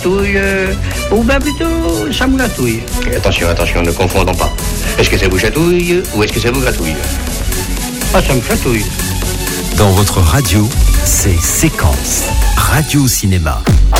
Touille, ou bien plutôt, ça me gratouille. Attention, ne confondons pas. Est-ce que ça vous chatouille ou est-ce que ça vous gratouille? Ah, ça me chatouille. Dans votre radio, c'est Séquence Radio Cinéma.